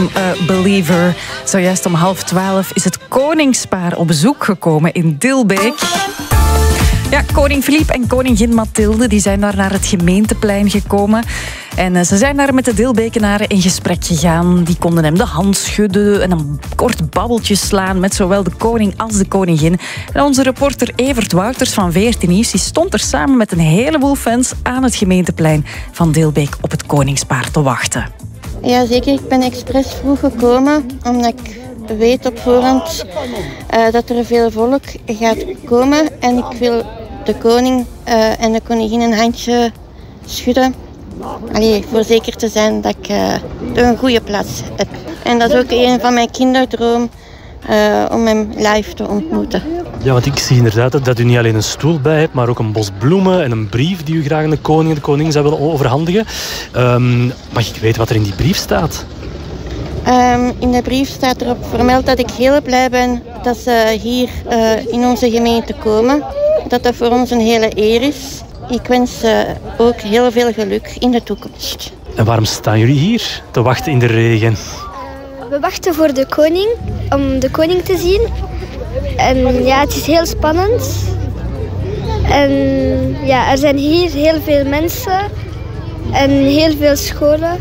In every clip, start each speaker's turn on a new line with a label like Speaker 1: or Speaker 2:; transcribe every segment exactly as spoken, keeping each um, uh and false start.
Speaker 1: I'm a Believer. Zojuist om half twaalf is het koningspaar op bezoek gekomen in Dilbeek. Ja, koning Filip en koningin Mathilde die zijn daar naar het gemeenteplein gekomen. En ze zijn daar met de Dilbekenaren in gesprek gegaan. Die konden hem de hand schudden en een kort babbeltje slaan met zowel de koning als de koningin. En onze reporter Evert Wouters van veertien Nieuws die stond er samen met een heleboel fans aan het gemeenteplein van Dilbeek op het koningspaar te wachten.
Speaker 2: Ja, zeker. Ik ben expres vroeg gekomen, omdat ik weet op voorhand uh, dat er veel volk gaat komen. En ik wil de koning uh, en de koningin een handje schudden. Allee, voor zeker te zijn dat ik uh, een goede plaats heb. En dat is ook een van mijn kinderdroom uh, om hem live te ontmoeten.
Speaker 3: Ja, want ik zie inderdaad dat u niet alleen een stoel bij hebt, maar ook een bos bloemen en een brief die u graag aan de koning en de koningin zou willen overhandigen. Um, mag ik weten wat er in die brief staat?
Speaker 2: Um, in de brief staat erop vermeld dat ik heel blij ben dat ze hier uh, in onze gemeente komen. Dat dat voor ons een hele eer is. Ik wens uh, ook heel veel geluk in de toekomst.
Speaker 3: En waarom staan jullie hier te wachten in de regen?
Speaker 4: We wachten voor de koning, om de koning te zien. En ja, het is heel spannend. En ja, er zijn hier heel veel mensen en heel veel scholen.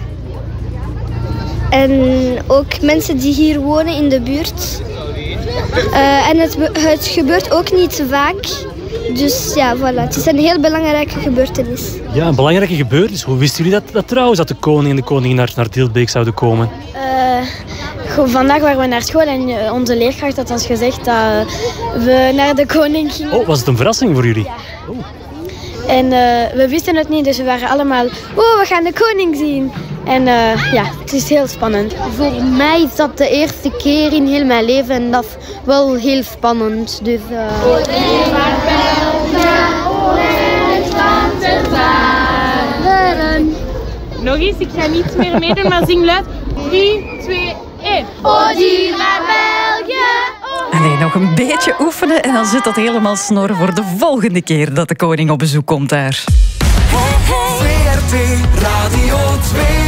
Speaker 4: En ook mensen die hier wonen in de buurt. Uh, en het, het gebeurt ook niet vaak. Dus ja, voilà. Het is een heel belangrijke gebeurtenis.
Speaker 3: Ja, een belangrijke gebeurtenis. Hoe wisten jullie dat, dat trouwens, dat de koning en de koningin naar, naar Dilbeek zouden komen?
Speaker 5: Uh, vandaag waren we naar school en onze leerkracht had ons gezegd dat we naar de koning gingen.
Speaker 3: Oh, was het een verrassing voor jullie?
Speaker 5: Ja. Oh. En uh, we wisten het niet, dus we waren allemaal... Oh, we gaan de koning zien. En uh, ja, het is heel spannend.
Speaker 6: Voor mij is dat de eerste keer in heel mijn leven en dat is wel heel spannend. Dus, uh...
Speaker 7: Nog eens, ik ga niets meer meedoen, maar zing luid. drie, twee, één.
Speaker 8: Oh, die naar België.
Speaker 1: Oh. Allee, nog een beetje oefenen en dan zit dat helemaal snor voor de volgende keer dat de koning op bezoek komt daar.
Speaker 9: V R T Radio twee.